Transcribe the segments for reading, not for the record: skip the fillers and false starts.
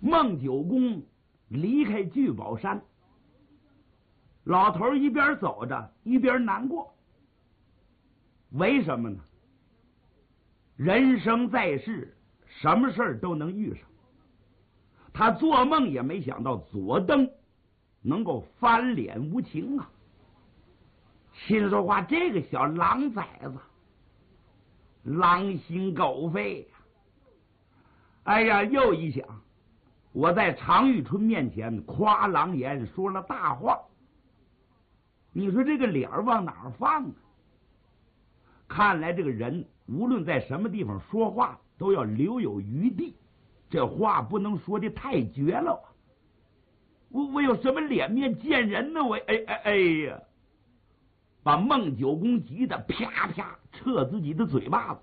孟九公离开聚宝山，老头一边走着一边难过。为什么呢？人生在世，什么事儿都能遇上。他做梦也没想到左登能够翻脸无情啊！心说话，这个小狼崽子，狼心狗肺呀！哎呀，又一想，我在常遇春面前夸狼言，说了大话，你说这个脸往哪儿放啊？看来这个人无论在什么地方说话，都要留有余地，这话不能说的太绝了啊！我有什么脸面见人呢？哎呀！把孟九公急得啪啪撤自己的嘴巴子。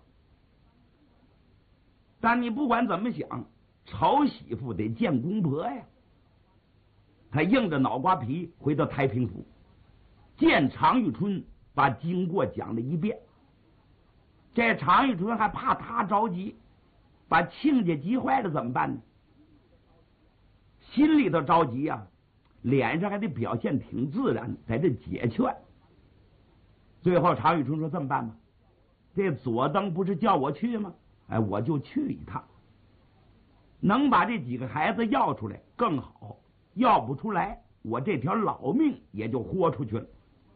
但你不管怎么想，丑媳妇得见公婆呀。他硬着脑瓜皮回到太平府，见常遇春，把经过讲了一遍。这常遇春还怕他着急，把亲家急坏了怎么办呢？心里头着急呀，脸上还得表现挺自然，在这解劝。最后常遇春说：“这么办吧，这左登不是叫我去吗？哎，我就去一趟，能把这几个孩子要出来更好，要不出来，我这条老命也就豁出去了。”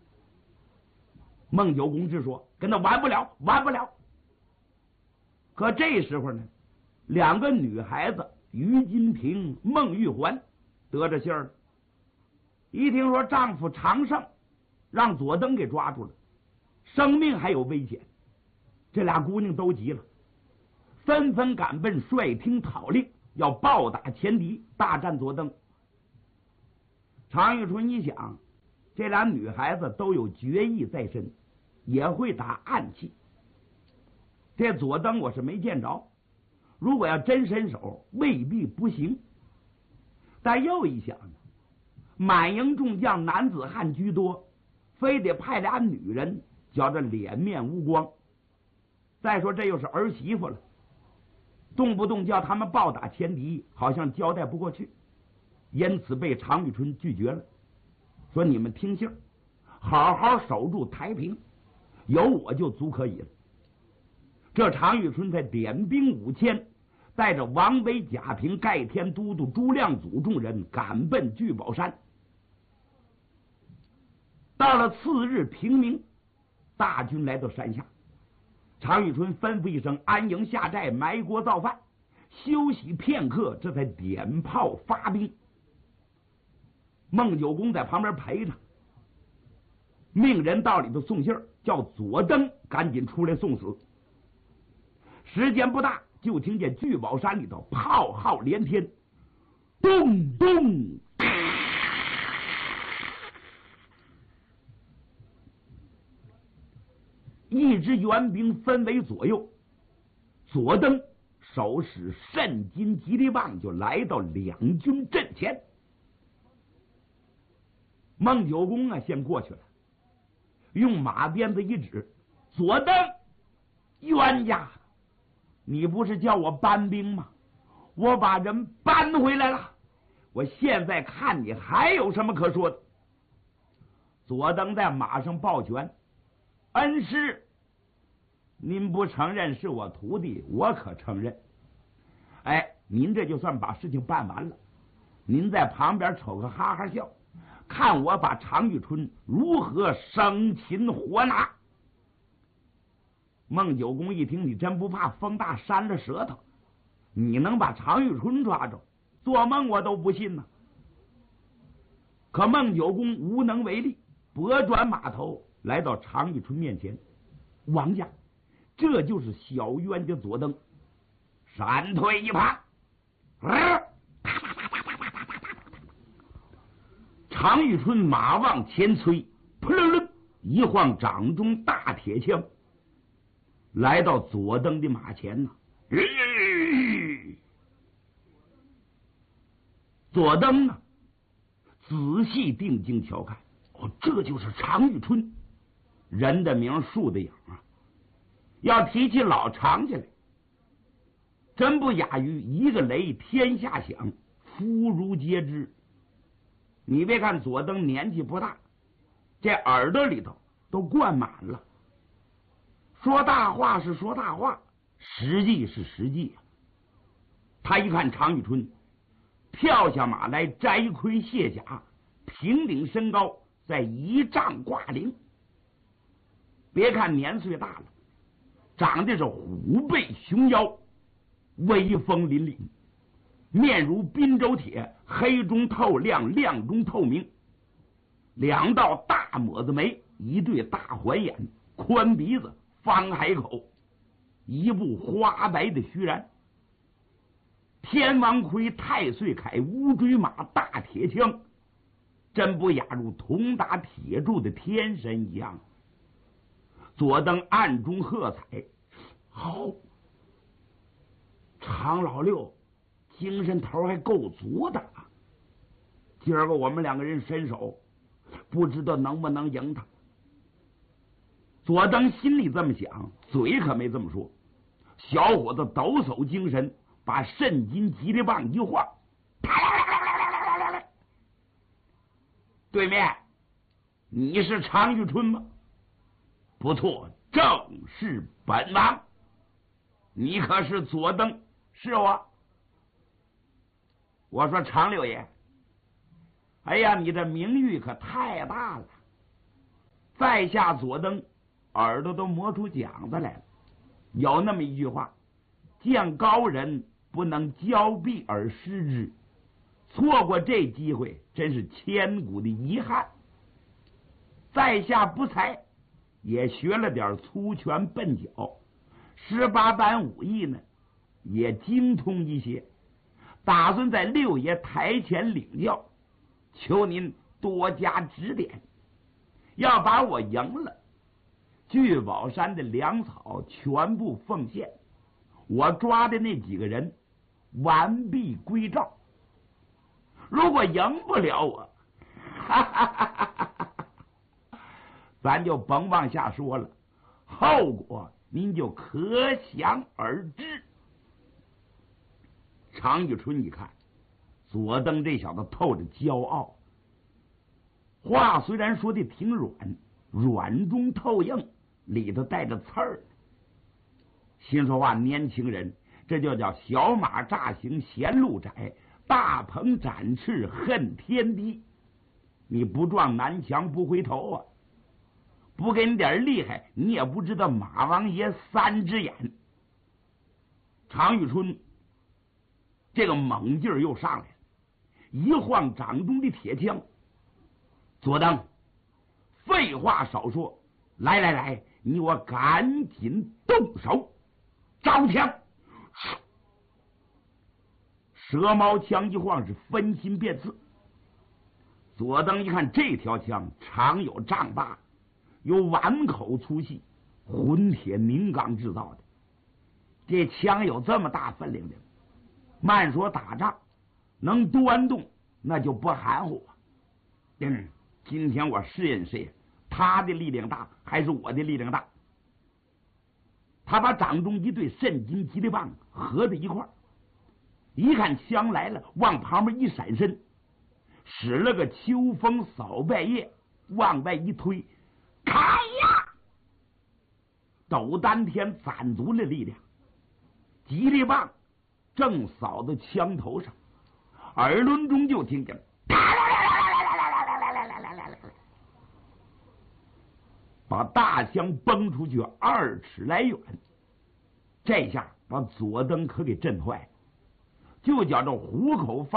孟九公之说：“跟他完不了，完不了。”可这时候呢，两个女孩子于金平、孟玉环得着信儿了，一听说丈夫常胜让左登给抓住了，生命还有危险，这俩姑娘都急了，纷纷赶奔帅厅讨令，要暴打前敌，大战左登。常遇春一想，这俩女孩子都有决意在身，也会打暗器，这左登我是没见着，如果要真伸手，未必不行。但又一想呢，满营众将男子汉居多，非得派俩女人，觉着脸面无光。再说这又是儿媳妇了，动不动叫他们暴打前敌，好像交代不过去，因此被常遇春拒绝了，说：“你们听信儿，好好守住太平，有我就足可以了。”这常遇春才点兵5000，带着王维、贾平、盖天都督朱亮祖众人赶奔聚宝山。到了次日平明，大军来到山下，常遇春吩咐一声，安营下寨，埋锅造饭，休息片刻，这才点炮发兵。孟九公在旁边陪着，命人到里头送信儿，叫左登赶紧出来送死。时间不大，就听见聚宝山里头炮号连天，咚咚，一支援兵分为左右，左登手使肾金吉利棒，就来到两军阵前。孟九公啊，先过去了，用马鞭子一指：“左登，冤家，你不是叫我搬兵吗？我把人搬回来了，我现在看你还有什么可说的？”左登在马上抱拳：“恩师，您不承认是我徒弟，我可承认。哎，您这就算把事情办完了，您在旁边瞅个哈哈笑，看我把常遇春如何生擒活拿。”孟九公一听，你真不怕风大扇了舌头？你能把常遇春抓着？做梦我都不信呢。可孟九公无能为力，拨转马头来到常遇春面前：“王家，这就是小冤家左登，闪退一旁。”常遇春马往前催，扑棱棱一晃掌中大铁枪，来到左登的马前呢。左登呢，仔细定睛瞧看，这就是常遇春，人的名树的影啊。要提起老常家来，真不亚于一个雷天下响， 妇孺皆知。你别看左登年纪不大，这耳朵里头都灌满了。说大话是说大话，实际是实际。他一看常遇春，跳下马来，摘盔卸甲，平顶身高，在1丈挂领。别看年岁大了，长得是虎背熊腰，威风凛凛，面如滨州铁，黑中透亮，亮中透明，2道大抹子眉，一对大环眼，宽鼻子，方海口，一部花白的须髯。天王盔，太岁铠，乌骓马，大铁枪，真不亚如铜打铁铸的天神一样。左登暗中喝彩，好，常老六精神头还够足的啊！今儿个我们2个人伸手，不知道能不能赢他。左登心里这么想，嘴可没这么说。小伙子抖擞精神，把肾金吉利棒一晃，对面，你是常遇春吗？不错，正是本王。你可是左登？是我。我说常六爷，哎呀，你的名誉可太大了。在下左登耳朵都磨出茧子来了。有那么一句话，见高人不能交臂而失之，错过这机会真是千古的遗憾。在下不才，也学了点粗拳笨脚，18般武艺呢也精通一些，打算在六爷台前领教，求您多加指点。要把我赢了，聚宝山的粮草全部奉献，我抓的那几个人完璧归赵。如果赢不了我，咱就甭往下说了，后果您就可想而知。常遇春一看，左登这小子透着骄傲，话虽然说的挺软，软中透硬，里头带着刺儿。心说话，年轻人，这就叫小马乍行嫌路窄，大鹏展翅恨天低。你不撞南墙不回头啊！不给你点厉害，你也不知道马王爷3只眼。常遇春这个猛劲儿又上来了，一晃掌中的铁枪。左登，废话少说，来来来，你我赶紧动手，招枪！蛇矛枪一晃，是分心便刺。左登一看，这条枪长有丈8，有碗口粗细，混铁凝钢制造的。这枪有这么大分量的，慢说打仗能端动，那就不含糊啊。今天我试验试验，他的力量大还是我的力量大。他把掌中一对肾金吉利棒合在一块儿，一看枪来了，往旁边一闪身，使了个秋风扫败叶，往外一推，开呀！斗丹田攒足了力量，吉利棒正扫到枪头上，耳轮中就听见把大枪崩出去2尺来远。这下把左登可给震坏，就觉着虎口